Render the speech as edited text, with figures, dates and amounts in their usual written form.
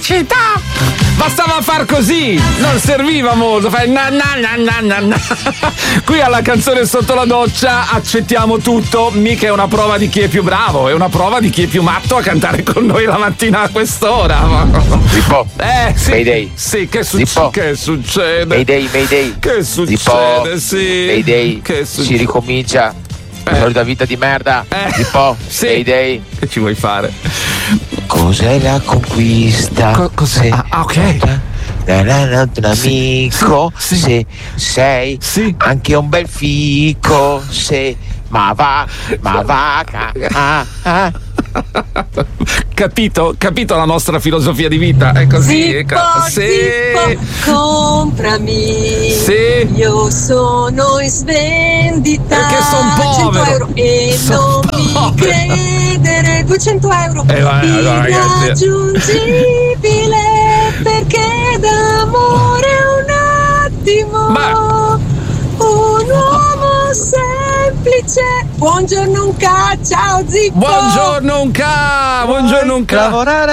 felicità. Bastava far così, non serviva molto. Fai na na na na na. Qui alla canzone sotto la doccia accettiamo tutto, mica è una prova di chi è più bravo, è una prova di chi è più matto a cantare con noi la mattina a quest'ora. Zippo. Sì. Mayday. Sì, che Zippo. succede? Mayday. Che succede? Zippo. Sì. Mayday. Che succede? Si ricomincia. La solita vita di merda. Zippo. Sì. Mayday. Che ci vuoi fare? Cos'è la conquista? Cos'è? Ok. Un amico, Sì. se sei anche un bel fico, se ma va. Capito la nostra filosofia di vita? È così. Zippo, comprami. Sì. Io sono in svendita. Perché son povero. 100 euro e Son non mi povero. credere. 200 euro. Irraggiungibile. Perché d'amore un attimo. Un uomo semplice. Buongiorno Unca, ciao Zippo. Buongiorno Unca. Lavorare